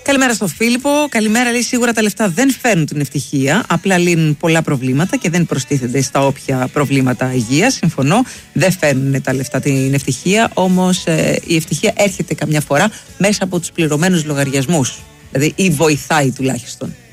Καλημέρα στον Φίλιππο. Καλημέρα, λέει, σίγουρα τα λεφτά δεν φέρνουν την ευτυχία. Απλά λύνουν πολλά προβλήματα και δεν προστίθενται στα όποια προβλήματα υγείας. Συμφωνώ. Δεν φέρνουν τα λεφτά την ευτυχία. Όμως η ευτυχία έρχεται καμιά φορά μέσα από τους πληρωμένους λογαριασμούς. Δηλαδή, ή βοηθάει τουλάχιστον.